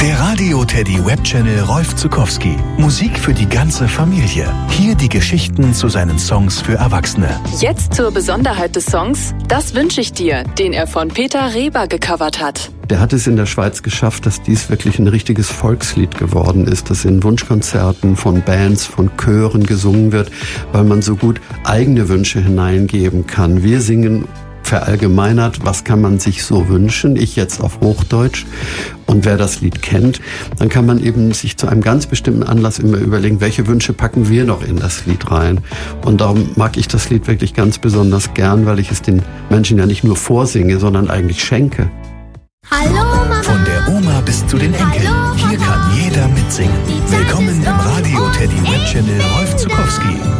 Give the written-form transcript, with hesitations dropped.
Der Radio Teddy Webchannel Rolf Zuckowski. Musik für die ganze Familie. Hier die Geschichten zu seinen Songs für Erwachsene. Jetzt zur Besonderheit des Songs Das wünsch ich dir, den er von Peter Reber gecovert hat. Der hat es in der Schweiz geschafft, dass dies wirklich ein richtiges Volkslied geworden ist, das in Wunschkonzerten von Bands, von Chören gesungen wird, weil man so gut eigene Wünsche hineingeben kann. Wir singen verallgemeinert, was kann man sich so wünschen, ich jetzt auf Hochdeutsch. Und wer das Lied kennt, dann kann man eben sich zu einem ganz bestimmten Anlass immer überlegen, welche Wünsche packen wir noch in das Lied rein. Und darum mag ich das Lied wirklich ganz besonders gern, weil ich es den Menschen ja nicht nur vorsinge, sondern eigentlich schenke. Hallo Mama. Von der Oma bis zu den Enkeln. Hier kann jeder mitsingen. Willkommen im Radio Teddy Webchannel Rolf Zuckowski.